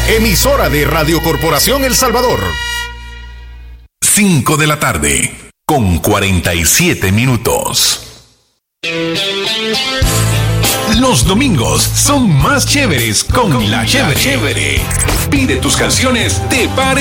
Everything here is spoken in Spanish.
emisora de Radio Corporación El Salvador. 5 de la tarde, con 47 minutos. Los domingos son más chéveres con La Chévere. Pide tus canciones, te pare